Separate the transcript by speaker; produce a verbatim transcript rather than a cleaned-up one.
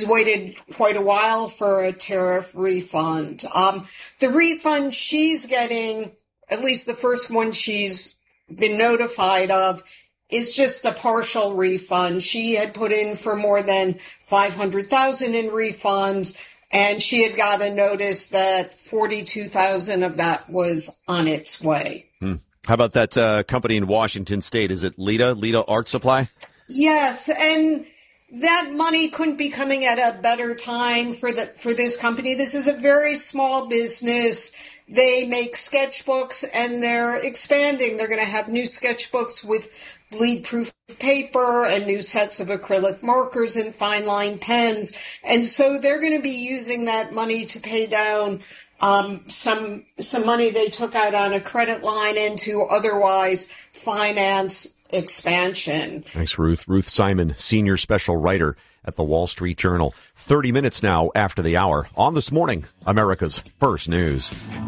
Speaker 1: she's waited quite a while for a tariff refund. Um, the refund she's getting, at least the first one she's been notified of, is just a partial refund. She had put in for more than five hundred thousand dollars in refunds, and she had got a notice that forty-two thousand dollars of that was on its way.
Speaker 2: Hmm. How about that uh, company in Washington State? Is it Lita, Lita Art Supply?
Speaker 1: Yes, and that money couldn't be coming at a better time for the for this company. This is a very small business. They make sketchbooks, and they're expanding. They're going to have new sketchbooks with bleed-proof paper and new sets of acrylic markers and fine line pens. And so they're going to be using that money to pay down um, some some money they took out on a credit line and to otherwise finance expansion.
Speaker 2: Thanks, Ruth. Ruth Simon, senior special writer at the Wall Street Journal. thirty minutes now after the hour on This Morning, America's First News.